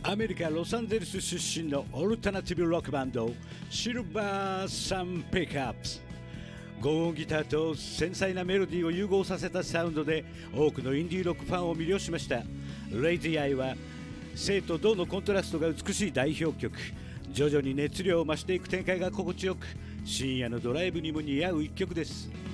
アメリカ・ロサンゼルス出身のオルタナティブロックバンドシルバーサンピックアップス。ゴーンギターと繊細なメロディーを融合させたサウンドで多くのインディーロックファンを魅了しました。レイジーアイは生と動のコントラストが美しい代表曲。徐々に熱量を増していく展開が心地よく、深夜のドライブにも似合う一曲です。